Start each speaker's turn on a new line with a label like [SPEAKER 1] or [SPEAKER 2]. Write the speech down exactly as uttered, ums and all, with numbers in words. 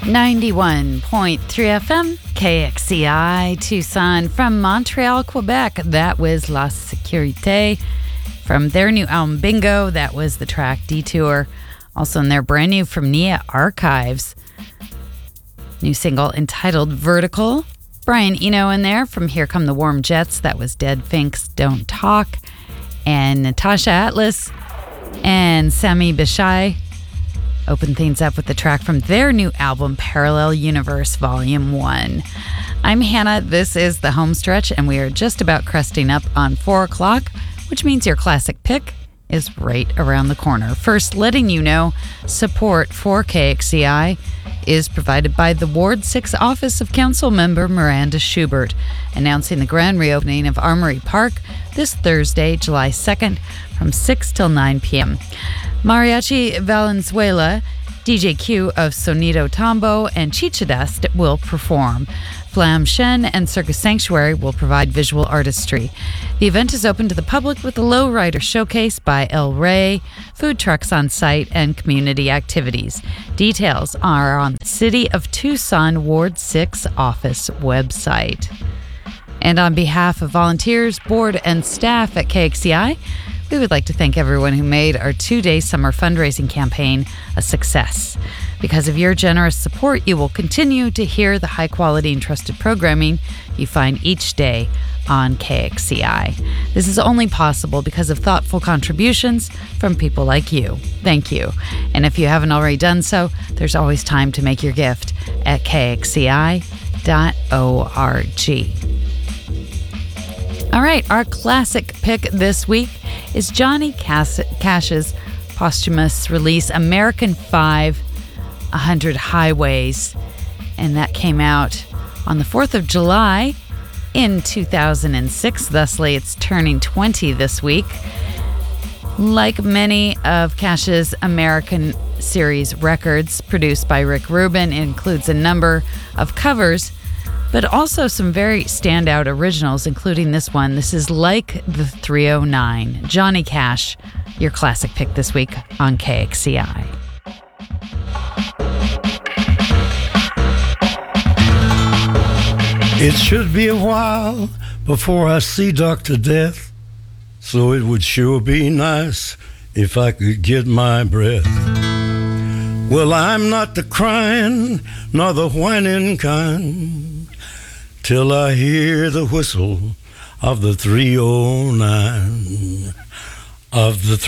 [SPEAKER 1] ninety-one point three F M, K X C I, Tucson. From Montreal, Quebec, that was La Sécurité. From their new album, Bingo, that was the track Detour. Also in their brand new From Nia Archives, new single entitled Vertical. Brian Eno in there from Here Come the Warm Jets, that was Dead Finks Don't Talk. And Natasha Atlas and Sami Bishai open things up with the track from their new album, Parallel Universe Volume one. I'm Hannah, this is the home stretch, and we are just about cresting up on four o'clock, which means your classic pick is right around the corner. First, letting you know, support for K X C I is provided by the Ward six office of Council Member Miranda Schubert, announcing the grand reopening of Armory Park this Thursday, July second, from six till nine p.m. Mariachi Valenzuela, D J Q of Sonido Tambo, and Chichadust will perform. Flam Shen and Circus Sanctuary will provide visual artistry. The event is open to the public with a lowrider showcase by El Rey, food trucks on site, and community activities. Details are on the City of Tucson Ward six office website. And on behalf of volunteers, board, and staff at K X C I, we would like to thank everyone who made our two-day summer fundraising campaign a success. Because of your generous support, you will continue to hear the high-quality and trusted programming you find each day on K X C I. This is only possible because of thoughtful contributions from people like you. Thank you. And if you haven't already done so, there's always time to make your gift at K X C I dot org. All right, our classic pick this week is Johnny Cash- Cash's posthumous release, American five, one hundred Highways. And that came out on the fourth of July in two thousand six. Thusly, it's turning twenty this week. Like many of Cash's American series records produced by Rick Rubin, it includes a number of covers, but also some very standout originals, including this one. This is Like the three oh nine. Johnny Cash, your classic pick this week on K X C I.
[SPEAKER 2] It should be a while before I see Doctor Death, so it would sure be nice if I could get my breath. Well, I'm not the crying nor the whining kind, till I hear the whistle of the three oh nine, of the